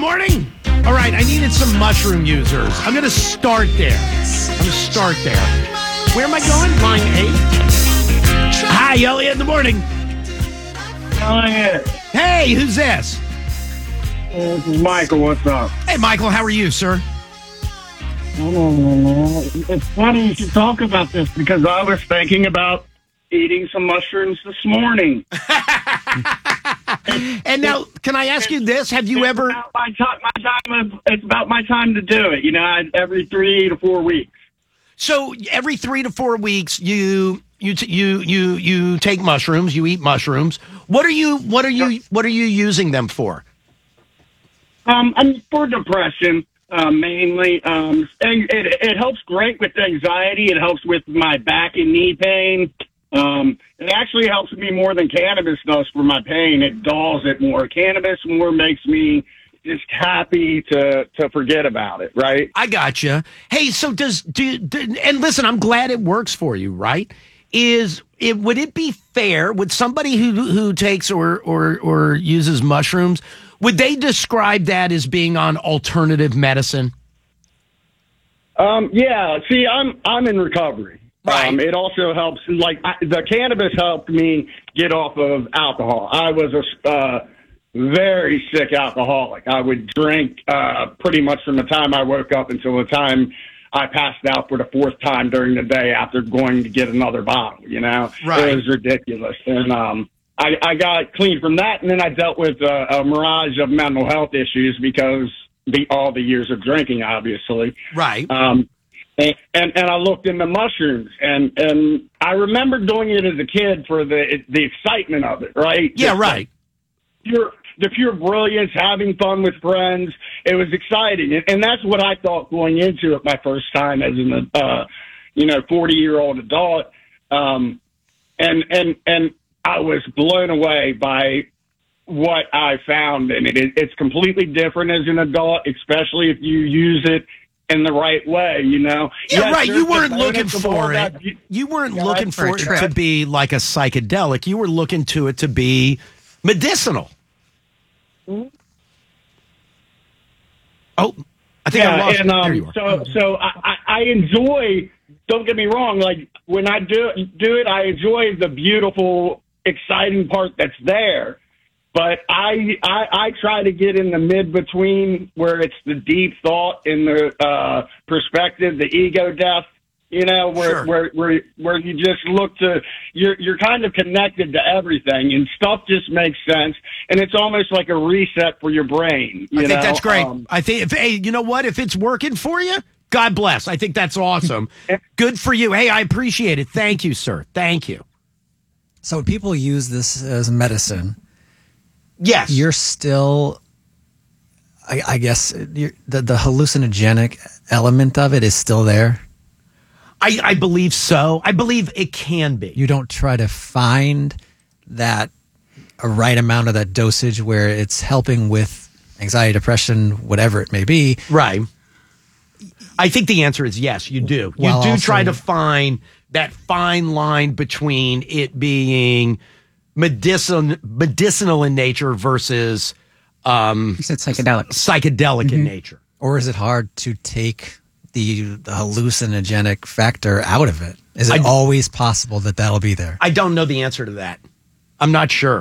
morning. All right, I needed some mushroom users. I'm going to start there. Where am I going? Line 8. Hi, Elliot in the morning. Elliot. Hey, who's this? This is Michael. What's up? Hey, Michael, how are you, sir? It's funny you should talk about this because I was thinking about eating some mushrooms this morning. And now, can I ask you this? Have you ever... It's about my time to do it. You know, every 3 to 4 weeks. So every 3 to 4 weeks, you take mushrooms. You eat mushrooms. What are you using them for? For depression, mainly. And it helps great with anxiety. It helps with my back and knee pain. It actually helps me more than cannabis does for my pain. It dulls it more. Cannabis more makes me just happy to forget about it, right? I gotcha. Hey, so and listen, I'm glad it works for you, right? Would it be fair, would somebody who takes or uses mushrooms, would they describe that as being on alternative medicine? Yeah. See, I'm in recovery. Right. It also helps. The cannabis helped me get off of alcohol. I was a very sick alcoholic. I would drink pretty much from the time I woke up until the time I passed out for the 4th time during the day after going to get another bottle. You know, right. It was ridiculous, and I got clean from that, and then I dealt with a mirage of mental health issues because all the years of drinking, obviously. Right. And I looked into mushrooms, and I remember doing it as a kid for the excitement of it, right? Yeah, right. The pure brilliance, having fun with friends. It was exciting, and that's what I thought going into it my first time as an 40-year-old adult. And I was blown away by what I found in it. It's completely different as an adult, especially if you use it in the right way, you know? Yeah, yes, right. You weren't looking for it. That, you weren't looking for it to be like a psychedelic. You were looking to it to be medicinal. Mm-hmm. Oh, I think I lost. There you are. So I enjoy. Don't get me wrong. Like when I do it, I enjoy the beautiful, exciting part that's there. But I try to get in the mid-between where it's the deep thought and the perspective, the ego death, you know, where you just look to, you're kind of connected to everything and stuff just makes sense. And it's almost like a reset for your brain. I think that's great. I think, hey, you know what? If it's working for you, God bless. I think that's awesome. Good for you. Hey, I appreciate it. Thank you, sir. Thank you. So people use this as medicine. Yes. You're still, I guess, the hallucinogenic element of it is still there? I believe so. I believe it can be. You don't try to find a right amount of that dosage where it's helping with anxiety, depression, whatever it may be. Right. I think the answer is yes, you do. You do try to find that fine line between it being medicinal in nature versus you said psychedelic in nature. Or is it hard to take the hallucinogenic factor out of it? Is it always possible that that'll be there? I don't know the answer to that. I'm not sure.